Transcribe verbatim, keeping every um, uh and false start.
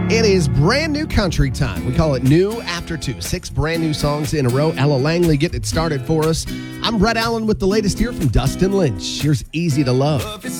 It is brand new country time. We call it New After Two. Six brand new songs in a row. Ella Langley getting it started for us. I'm Brett Allen with the latest here from Dustin Lynch. Here's Easy to Love.